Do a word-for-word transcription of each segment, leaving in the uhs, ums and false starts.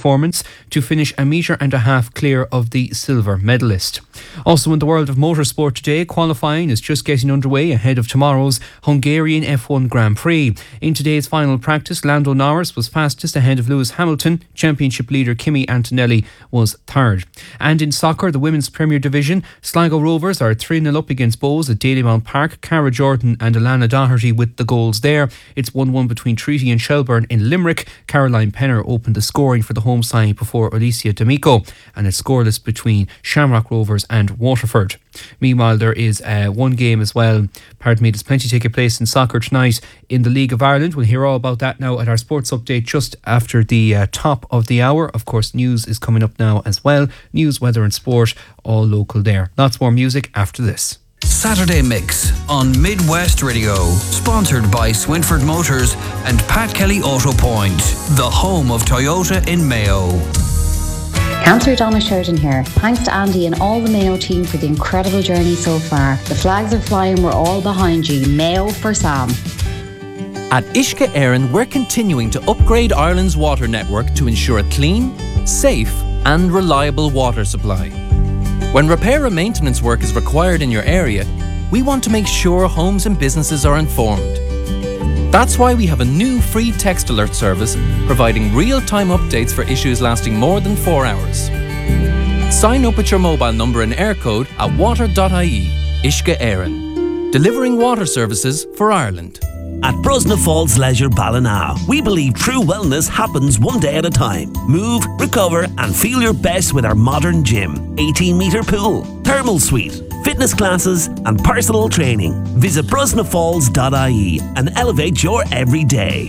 performance to finish a metre and a half clear of the silver medalist. Also in the world of motorsport today, qualifying is just getting underway ahead of tomorrow's Hungarian F one Grand Prix. In today's final practice, Lando Norris was fastest ahead of Lewis Hamilton. Championship leader Kimi Antonelli was third. And in soccer, the Women's Premier Division, Sligo Rovers are three nil up against Bows at Dalymount Park. Cara Jordan and Alana Doherty with the goals there. It's one one between Treaty and Shelburne in Limerick. Caroline Penner opened the scoring for the home side before Alicia D'Amico, and it's scoreless between Shamrock Rovers and Waterford. Meanwhile, there is uh, one game as well. Pardon me, there's plenty taking place in soccer tonight in the League of Ireland. We'll hear all about that now at our sports update just after the uh, top of the hour. Of course, news is coming up now as well. News, weather and sport, all local there. Lots more music after this. Saturday Mix on Midwest Radio, sponsored by Swinford Motors and Pat Kelly Auto Point, the home of Toyota in Mayo. Councillor Donna Sheridan here. Thanks to Andy and all the Mayo team for the incredible journey so far. The flags are flying, we're all behind you. Mayo for Sam. At Uisce Éireann, we're continuing to upgrade Ireland's water network to ensure a clean, safe and reliable water supply. When repair and maintenance work is required in your area, we want to make sure homes and businesses are informed. That's why we have a new free text alert service providing real-time updates for issues lasting more than four hours. Sign up with your mobile number and air code at water dot I E. Uisce Éireann, delivering water services for Ireland. At Brosna Falls Leisure Ballina, we believe true wellness happens one day at a time. Move, recover and feel your best with our modern gym, eighteen metre pool, thermal suite, fitness classes and personal training. Visit brosna falls dot I E and elevate your everyday.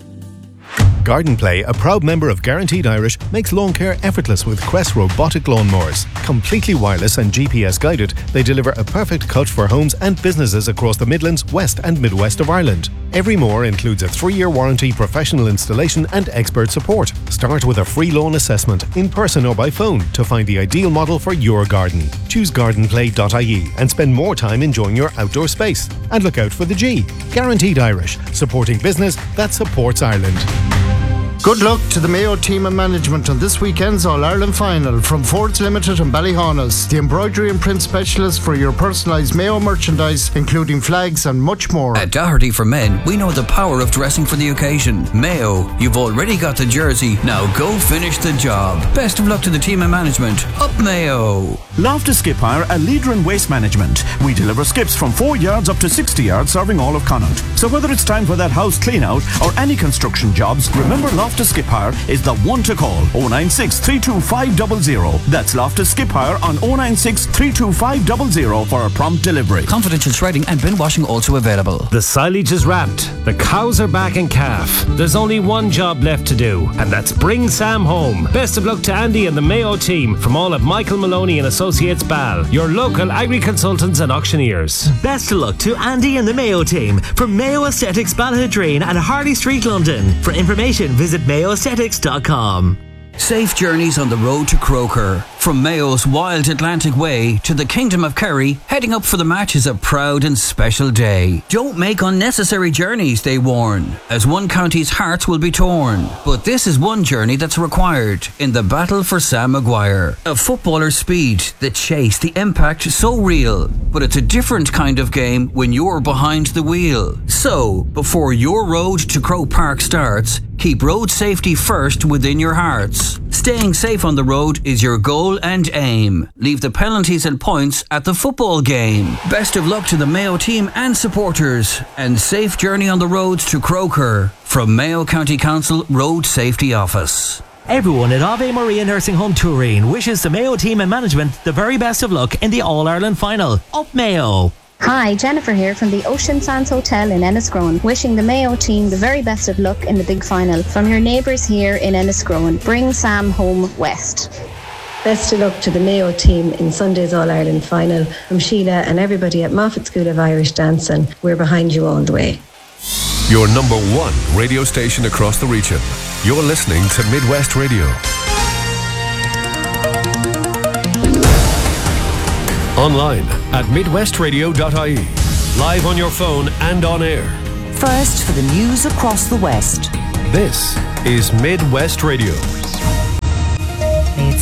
Garden Play, a proud member of Guaranteed Irish, makes lawn care effortless with Quest robotic lawnmowers. Completely wireless and G P S guided, they deliver a perfect cut for homes and businesses across the Midlands, West and Midwest of Ireland. Every mower includes a three-year warranty, professional installation and expert support. Start with a free lawn assessment, in person or by phone, to find the ideal model for your garden. Choose garden play dot I E and spend more time enjoying your outdoor space. And look out for the G. Guaranteed Irish, supporting business that supports Ireland. Good luck to the Mayo team and management on this weekend's All-Ireland final from Fords Limited and Ballyhaunis, the embroidery and print specialist for your personalised Mayo merchandise, including flags and much more. At Doherty for Men, we know the power of dressing for the occasion. Mayo, you've already got the jersey, now go finish the job. Best of luck to the team and management. Up Mayo! Loftus Skip Hire, a leader in waste management. We deliver skips from four yards up to sixty yards, serving all of Connaught. So whether it's time for that house clean out or any construction jobs, remember Loftus Skip Hire is the one to call. oh nine six, three two five zero zero. That's Loftus Skip Hire on oh nine six, three two five zero zero for a prompt delivery. Confidential shredding and bin washing also available. The silage is wrapped. The cows are back in calf. There's only one job left to do, and that's bring Sam home. Best of luck to Andy and the Mayo team from all of Michael Maloney and Associates Ball, your local agri consultants and auctioneers. Best of luck to Andy and the Mayo team from Mayo Aesthetics Balladreen and Harley Street, London. For information, visit mayo aesthetics dot com. Safe journeys on the road to Croker. From Mayo's Wild Atlantic Way to the Kingdom of Kerry, heading up for the match is a proud and special day. Don't make unnecessary journeys, they warn, as one county's hearts will be torn. But this is one journey that's required in the battle for Sam Maguire. A footballer's speed, the chase, the impact, so real. But it's a different kind of game when you're behind the wheel. So, before your road to Croke Park starts, keep road safety first within your hearts. Staying safe on the road is your goal and aim. Leave the penalties and points at the football game. Best of luck to the Mayo team and supporters, and safe journey on the roads to Croker from Mayo County Council Road Safety Office. Everyone at Ave Maria Nursing Home Turin wishes the Mayo team and management the very best of luck in the All-Ireland final. Up Mayo! Hi, Jennifer here from the Ocean Sands Hotel in Enniscrone, wishing the Mayo team the very best of luck in the big final. From your neighbours here in Enniscrone, bring Sam home west. Best of luck to the Mayo team in Sunday's All-Ireland final. From Sheila and everybody at Moffat School of Irish Dancing, we're behind you all the way. Your number one radio station across the region. You're listening to Midwest Radio. Online at midwest radio dot I E. Live on your phone and on air. First for the news across the West. This is Midwest Radio.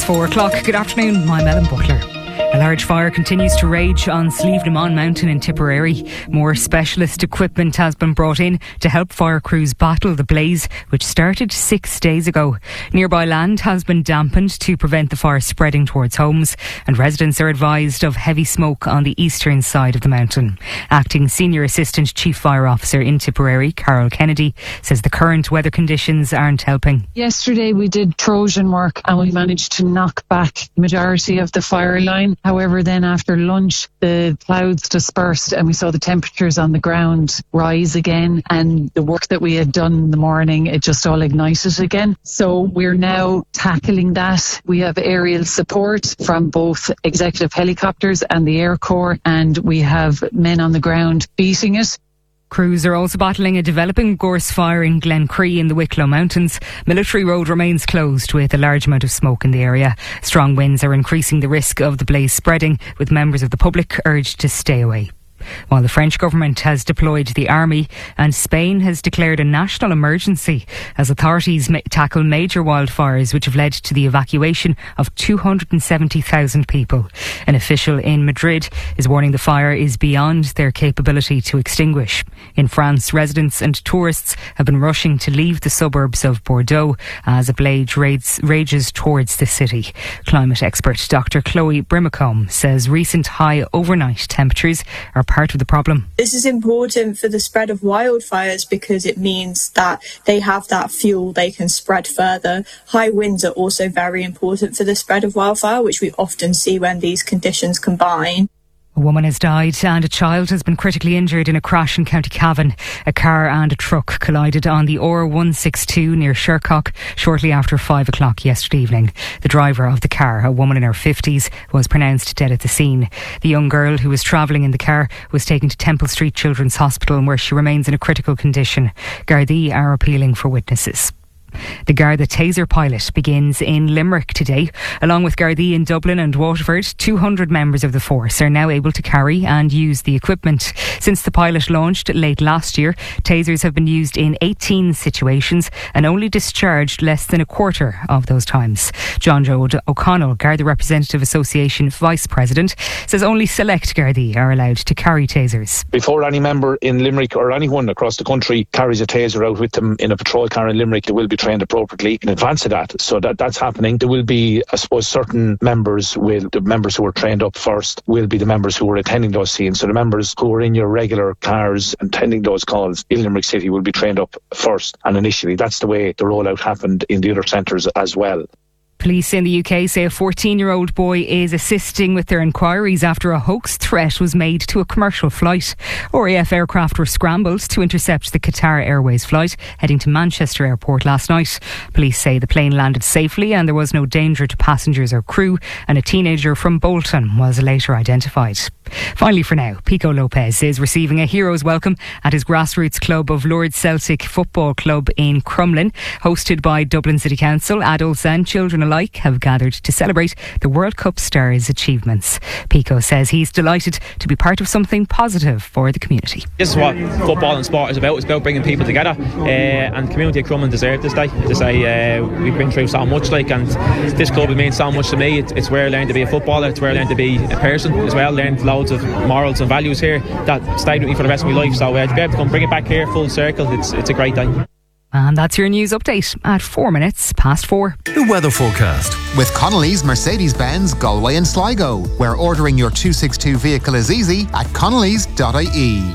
four o'clock. Good afternoon, I'm Ellen Butler. A large fire continues to rage on Slievenamon Mountain in Tipperary. More specialist equipment has been brought in to help fire crews battle the blaze, which started six days ago. Nearby land has been dampened to prevent the fire spreading towards homes, and residents are advised of heavy smoke on the eastern side of the mountain. Acting Senior Assistant Chief Fire Officer in Tipperary, Carol Kennedy, says the current weather conditions aren't helping. Yesterday we did Trojan work and we managed to knock back the majority of the fire line. However, then after lunch, the clouds dispersed and we saw the temperatures on the ground rise again, and the work that we had done in the morning, it just all ignited again. So we're now tackling that. We have aerial support from both executive helicopters and the Air Corps, and we have men on the ground beating it. Crews are also battling a developing gorse fire in Glencree in the Wicklow Mountains. Military Road remains closed with a large amount of smoke in the area. Strong winds are increasing the risk of the blaze spreading, with members of the public urged to stay away. While the French government has deployed the army and Spain has declared a national emergency as authorities ma- tackle major wildfires which have led to the evacuation of two hundred seventy thousand people. An official in Madrid is warning the fire is beyond their capability to extinguish. In France, residents and tourists have been rushing to leave the suburbs of Bordeaux as a blaze rages, rages towards the city. Climate expert Doctor Chloe Brimacombe says recent high overnight temperatures are part of the problem. This is important for the spread of wildfires because it means that they have that fuel they can spread further. High winds are also very important for the spread of wildfire, which we often see when these conditions combine. A woman has died and a child has been critically injured in a crash in County Cavan. A car and a truck collided on the O R one sixty-two near Shercock shortly after five o'clock yesterday evening. The driver of the car, a woman in her fifties, was pronounced dead at the scene. The young girl who was travelling in the car was taken to Temple Street Children's Hospital, where she remains in a critical condition. Gardaí are appealing for witnesses. The Garda Taser pilot begins in Limerick today. Along with Gardaí in Dublin and Waterford, two hundred members of the force are now able to carry and use the equipment. Since the pilot launched late last year, tasers have been used in eighteen situations and only discharged less than a quarter of those times. John Joe O'Connell, Garda Representative Association Vice President, says only select Gardaí are allowed to carry tasers. Before any member in Limerick or anyone across the country carries a taser out with them in a patrol car in Limerick, they will be trained appropriately in advance of that. So that that's happening. There will be, I suppose, certain members will, the members who were trained up first will be the members who were attending those scenes. So the members who are in your regular cars attending those calls in Limerick City will be trained up first and initially. That's the way the rollout happened in the other centres as well. Police in the U K say a fourteen-year-old boy is assisting with their inquiries after a hoax threat was made to a commercial flight. R A F aircraft were scrambled to intercept the Qatar Airways flight heading to Manchester Airport last night. Police say the plane landed safely and there was no danger to passengers or crew, and a teenager from Bolton was later identified. Finally for now, Pico Lopez is receiving a hero's welcome at his grassroots club of Lourdes Celtic Football Club in Crumlin. Hosted by Dublin City Council, adults and children alike have gathered to celebrate the World Cup stars' achievements. Pico says he's delighted to be part of something positive for the community. This is what football and sport is about. It's about bringing people together, uh, and the community of Crumlin deserve this day. As I say, uh, we've been through so much, like, and this club means so much to me. It's, it's where I learned to be a footballer. It's where I learned to be a person as well. Learned loads of morals and values here that stayed with me for the rest of my life. So uh, to be able to come bring it back here full circle, it's it's a great day. And that's your news update at four minutes past four. The weather forecast. With Connolly's Mercedes-Benz Galway and Sligo, where ordering your two sixty-two vehicle is easy at connellys dot I E.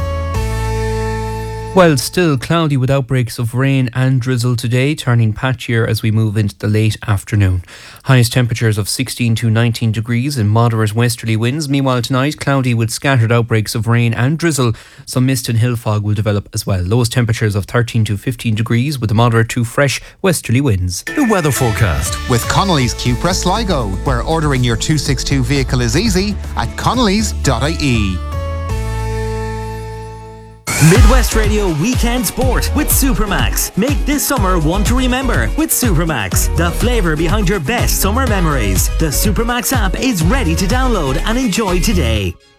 Well, still cloudy with outbreaks of rain and drizzle today, turning patchier as we move into the late afternoon. Highest temperatures of sixteen to nineteen degrees and moderate westerly winds. Meanwhile tonight, cloudy with scattered outbreaks of rain and drizzle. Some mist and hill fog will develop as well. Lowest temperatures of thirteen to fifteen degrees with moderate to fresh westerly winds. The weather forecast. With Connolly's Cupra Sligo, where ordering your two sixty-two vehicle is easy at connellys dot I E. Midwest Radio Weekend Sport with Supermax. Make this summer one to remember with Supermax, the flavour behind your best summer memories. The Supermax app is ready to download and enjoy today.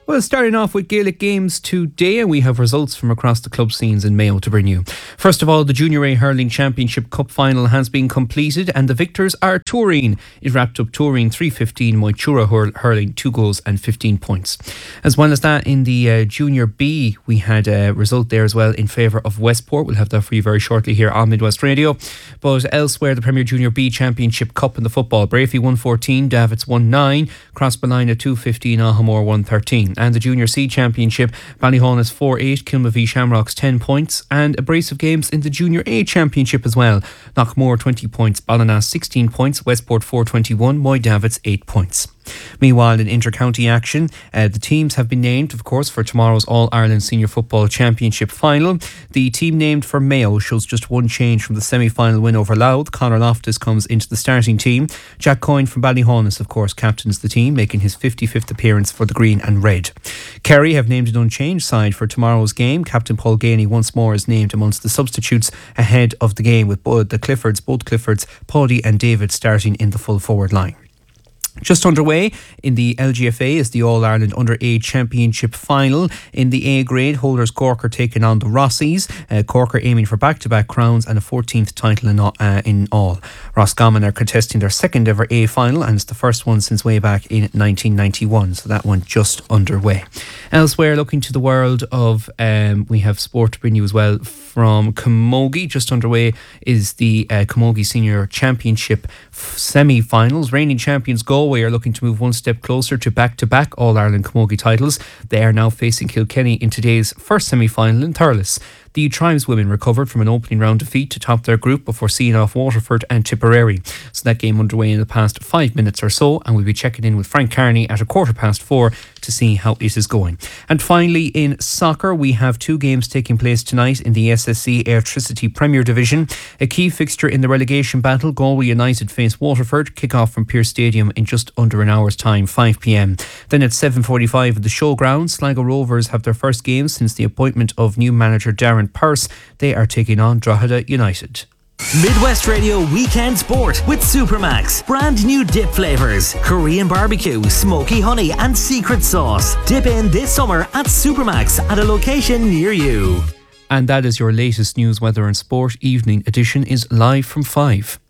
Well, starting off with Gaelic games today, and we have results from across the club scenes in Mayo to bring you. First of all, the Junior A Hurling Championship Cup final has been completed and the victors are Turin. It wrapped up Turin three fifteen, Moitura hur- hurling two goals and fifteen points. As well as that, in the uh, Junior B, we had a result there as well in favour of Westport. We'll have that for you very shortly here on Midwest Radio. But elsewhere, the Premier Junior B Championship Cup in the football, Brafey one fourteen, Davids one nine, Crossballina two fifteen, Ahamore one thirteen. And the Junior C Championship, Ballyhaunis four eight, Kilmavie Shamrocks ten points, and a brace of games in the Junior A Championship as well. Knockmore twenty points, Ballina sixteen points, Westport four twenty-one, Moy Davids eight points. Meanwhile, in inter-county action, uh, the teams have been named, of course, for tomorrow's All-Ireland Senior Football Championship final. The team named for Mayo shows just one change from the semi-final win over Louth. Conor Loftus comes into the starting team. Jack Coyne from Ballyhaunis, of course, captains the team, making his fifty-fifth appearance for the Green and Red. Kerry have named an unchanged side for tomorrow's game. Captain Paul Ganey once more is named amongst the substitutes ahead of the game, with both the Cliffords, both Cliffords, Paddy and David starting in the full forward line. Just underway in the L G F A is the All-Ireland Under-Age Championship Final. In the A grade, holders Cork are taking on the Rossies. Uh, Cork are aiming for back-to-back crowns and a fourteenth title in all. Uh, in all. Roscommon are contesting their second ever A final, and it's the first one since way back in nineteen ninety-one, so that one just underway. Elsewhere, looking to the world of, um, we have sport to bring you as well from Camogie. Just underway is the uh, Camogie Senior Championship f- semi-finals. Reigning champions Galway are looking to move one step closer to back-to-back All-Ireland Camogie titles. They are now facing Kilkenny in today's first semi-final in Thurles. The tribeswomen recovered from an opening round defeat to top their group before seeing off Waterford and Tipperary. So that game underway in the past five minutes or so, and we'll be checking in with Frank Carney at a quarter past four to see how it is going. And finally, in soccer, we have two games taking place tonight in the S S C Airtricity Premier Division. A key fixture in the relegation battle, Galway United face Waterford, kick-off from Pearse Stadium in just under an hour's time, five p.m. Then at seven forty-five at the Showground, Sligo Rovers have their first game since the appointment of new manager Darren Pearse. They are taking on Drogheda United. Midwest Radio Weekend Sport with Supermax. Brand new dip flavours, Korean barbecue, smoky honey and secret sauce. Dip in this summer at Supermax at a location near you. And that is your latest news, weather and sport. Evening edition is live from five.